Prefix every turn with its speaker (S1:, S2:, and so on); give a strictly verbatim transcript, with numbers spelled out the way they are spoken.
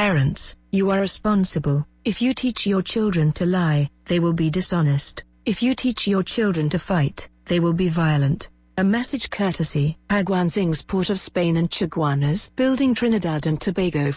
S1: Parents, you are responsible. If you teach your children to lie, they will be dishonest. If you teach your children to fight, they will be violent. A message courtesy Aguanzing's Port of Spain and Chaguanas Building Trinidad and Tobago.